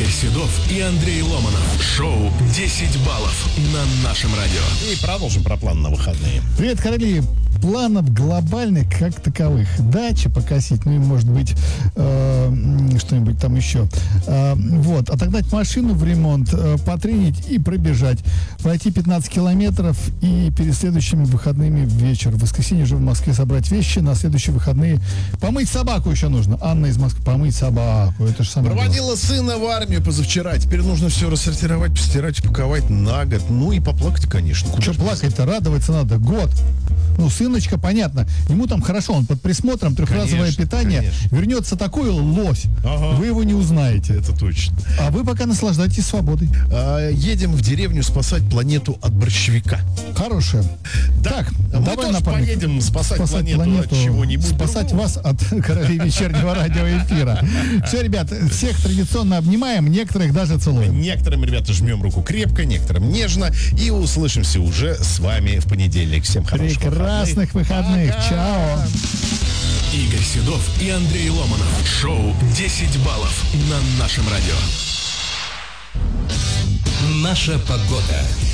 Игорь Седов и Андрей Ломанов. Шоу «10 баллов» на нашем радио. И продолжим про план на выходные. Привет, Короли. Планов глобальных как таковых. Дачи покосить, ну и может быть что-нибудь там еще. Вот, отогнать машину в ремонт, потренить и пробежать. Пройти 15 километров и перед следующими выходными вечер. В воскресенье уже в Москве собрать вещи, на следующие выходные помыть собаку еще нужно. Анна из Москвы, помыть собаку. Это же самое Проводила сына в армию позавчера. Теперь нужно все рассортировать, постирать, упаковать на год. Ну и поплакать, конечно. Что плакать-то? Радоваться надо. Год. Ну, сыночка, понятно, ему там хорошо, он под присмотром, трехразовое питание. Конечно. Вернется такой лось, вы его не узнаете. Это точно. А вы пока наслаждайтесь свободой. Едем в деревню спасать планету от борщевика. Хорошее. Да. Так, мы тоже поедем спасать планету от чего-нибудь. Спасать вас от королей вечернего радиоэфира. Все, ребят, всех традиционно обнимаем, некоторых даже целуем. Некоторым, ребята, жмем руку крепко, некоторым нежно. И услышимся уже с вами в понедельник. Всем хорошего. Прекрасных выходных. Пока. Чао. Игорь Седов и Андрей Ломанов. Шоу «10 баллов» на нашем радио. Наша погода.